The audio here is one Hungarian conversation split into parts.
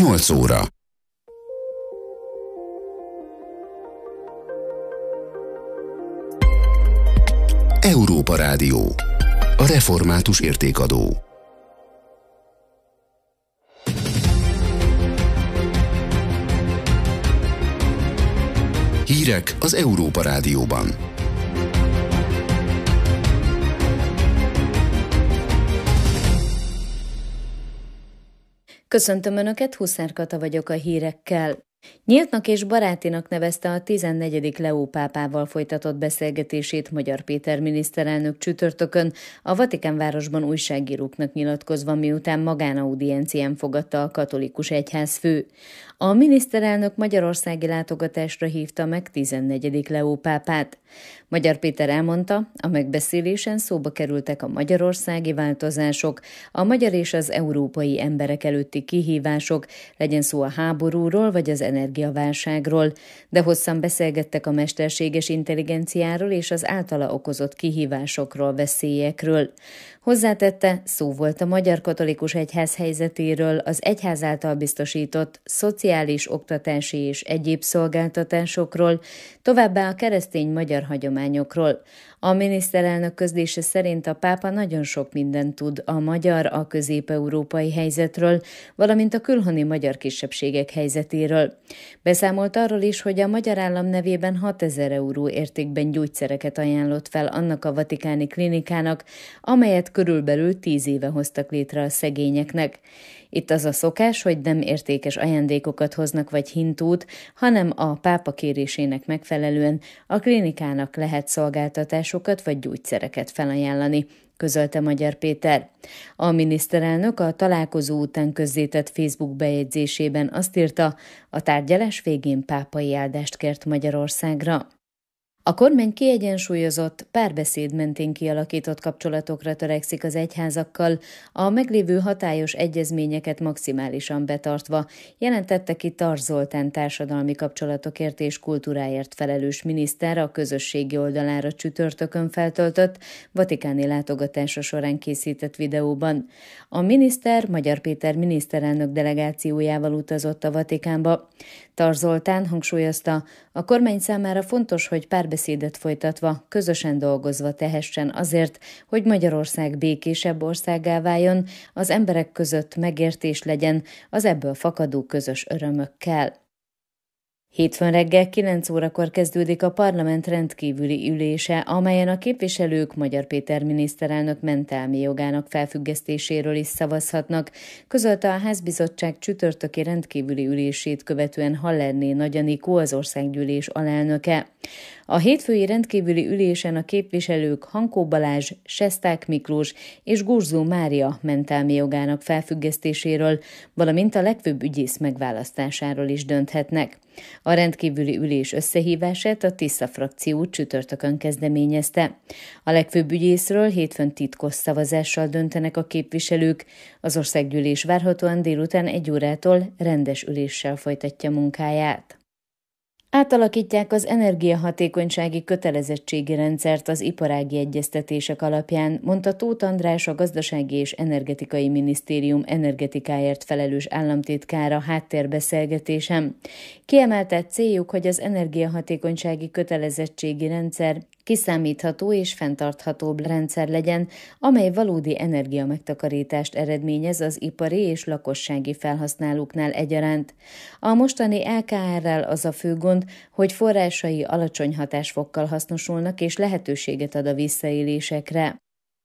8 óra. Európa Rádió. A református értékadó. Hírek az Európa Rádióban. Köszöntöm Önöket, Huszár Kata vagyok a hírekkel. Nyíltnak és barátinak nevezte a 14. Leó pápával folytatott beszélgetését Magyar Péter miniszterelnök csütörtökön a Vatikánvárosban újságíróknak nyilatkozva, miután magánaudiencián fogadta a katolikus egyházfő. A miniszterelnök magyarországi látogatásra hívta meg 14. Leó pápát. Magyar Péter elmondta, a megbeszélésen szóba kerültek a magyarországi változások, a magyar és az európai emberek előtti kihívások, legyen szó a háborúról vagy az energiaválságról, de hosszan beszélgettek a mesterséges intelligenciáról és az általa okozott kihívásokról, veszélyekről. Hozzátette, szó volt a Magyar Katolikus Egyház helyzetéről, az egyház által biztosított szociális, oktatási és egyéb szolgáltatásokról, továbbá a keresztény magyar hagyományokról. A miniszterelnök közlése szerint a pápa nagyon sok mindent tud a magyar, a közép-európai helyzetről, valamint a külhoni magyar kisebbségek helyzetéről. Beszámolt arról is, hogy a magyar állam nevében 6000 euró értékben gyógyszereket ajánlott fel annak a vatikáni klinikának, amelyet körülbelül 10 éve hoztak létre a szegényeknek. Itt az a szokás, hogy nem értékes ajándékokat hoznak vagy hintót, hanem a pápa kérésének megfelelően a klinikának lehet szolgáltatásokat vagy gyógyszereket felajánlani, közölte Magyar Péter. A miniszterelnök a találkozó után közzétett Facebook bejegyzésében azt írta, a tárgyalás végén pápai áldást kért Magyarországra. A kormány kiegyensúlyozott, párbeszéd mentén kialakított kapcsolatokra törekszik az egyházakkal, a meglévő hatályos egyezményeket maximálisan betartva, jelentette ki Tarts Zoltán társadalmi kapcsolatokért és kultúráért felelős miniszter a közösségi oldalára csütörtökön feltöltött vatikáni látogatása során készített videóban. A miniszter Magyar Péter miniszterelnök delegációjával utazott a Vatikánba. Tarts Zoltán hangsúlyozta, a kormány számára fontos, hogy párbeszédet folytatva, közösen dolgozva tehessen azért, hogy Magyarország békésebb országgá váljon, az emberek között megértés legyen az ebből fakadó közös örömökkel. Hétfőn reggel 9 órakor kezdődik a parlament rendkívüli ülése, amelyen a képviselők Magyar Péter miniszterelnök mentelmi jogának felfüggesztéséről is szavazhatnak, közölte a házbizottság csütörtöki rendkívüli ülését követően Hallerné Nagy Anikó, az országgyűlés alelnöke. A hétfői rendkívüli ülésen a képviselők Hankó Balázs, Sesták Miklós és Gurzó Mária mentelmi jogának felfüggesztéséről, valamint a legfőbb ügyész megválasztásáról is dönthetnek. A rendkívüli ülés összehívását a Tisza frakció csütörtökön kezdeményezte. A legfőbb ügyészről hétfőn titkos szavazással döntenek a képviselők. Az országgyűlés várhatóan délután 1 órától rendes üléssel folytatja munkáját. Átalakítják az energiahatékonysági kötelezettségi rendszert az iparági egyeztetések alapján, mondta Tóth András, a Gazdasági és Energetikai Minisztérium energetikáért felelős államtitkára háttérbeszélgetésen. Kiemelte céljuk, hogy az energiahatékonysági kötelezettségi rendszer kiszámítható és fenntarthatóbb rendszer legyen, amely valódi energiamegtakarítást eredményez az ipari és lakossági felhasználóknál egyaránt. A mostani LKR-rel az a fő gond, hogy forrásai alacsony hatásfokkal hasznosulnak és lehetőséget ad a visszaélésekre.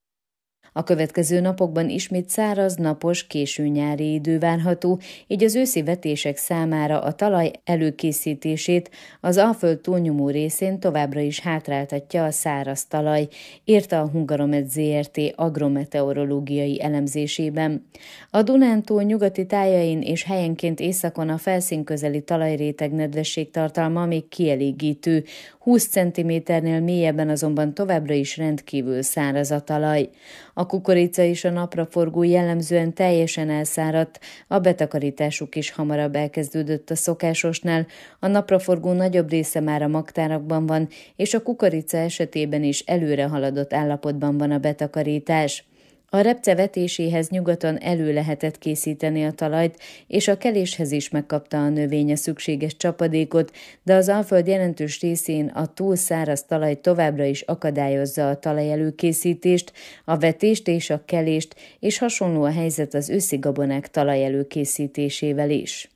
A következő napokban ismét száraz, napos, késő nyári idő várható, így az őszi vetések számára a talaj előkészítését az Alföld túlnyomó részén továbbra is hátráltatja a száraz talaj, írta a Hungaromet Zrt. Agrometeorológiai elemzésében. A Dunántúl nyugati tájain és helyenként északon a felszínközeli talajréteg nedvesség tartalma még kielégítő, 20 cm-nél mélyebben azonban továbbra is rendkívül száraz a talaj. A kukorica és a napraforgó jellemzően teljesen elszáradt, a betakarításuk is hamarabb elkezdődött a szokásosnál, a napraforgó nagyobb része már a magtárakban van, és a kukorica esetében is előre haladott állapotban van a betakarítás. A repce vetéséhez nyugaton elő lehetett készíteni a talajt, és a keléshez is megkapta a növény a szükséges csapadékot, de az Alföld jelentős részén a túl száraz talaj továbbra is akadályozza a talajelőkészítést, a vetést és a kelést, és hasonló a helyzet az őszi gabonák talajelőkészítésével is.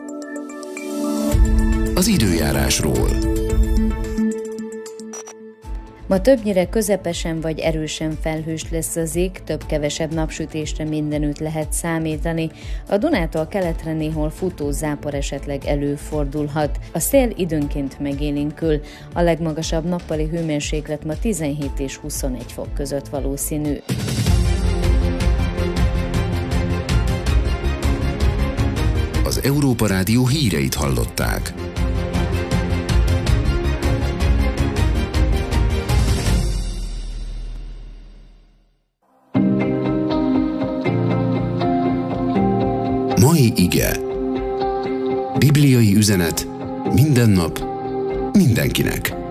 Az időjárásról. Ma többnyire közepesen vagy erősen felhős lesz az ég, több-kevesebb napsütésre mindenütt lehet számítani. A Dunától keletre néhol futó zápor esetleg előfordulhat. A szél időnként megélénkül. A legmagasabb nappali hőmérséklet ma 17 és 21 fok között valószínű. Az Európa Rádió híreit hallották. Mai ige. Bibliai üzenet minden nap, mindenkinek.